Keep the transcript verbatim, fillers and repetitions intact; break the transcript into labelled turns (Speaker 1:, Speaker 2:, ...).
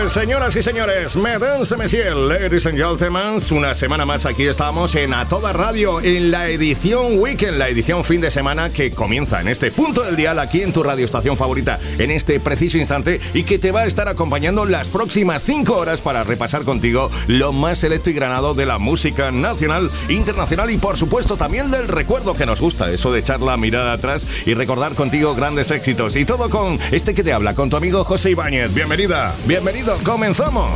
Speaker 1: Pues señoras y señores, mesdames et messieurs, ladies and gentlemen, una semana más aquí estamos en A Toda Radio, en la edición Weekend, la edición fin de semana que comienza en este punto del dial aquí en tu radioestación favorita, en este preciso instante, y que te va a estar acompañando las próximas cinco horas para repasar contigo lo más selecto y granado de la música nacional, internacional y por supuesto también del recuerdo, que nos gusta eso de echar la mirada atrás y recordar contigo grandes éxitos, y todo con este que te habla, con tu amigo José Ibáñez. Bienvenida, bienvenido, comenzamos.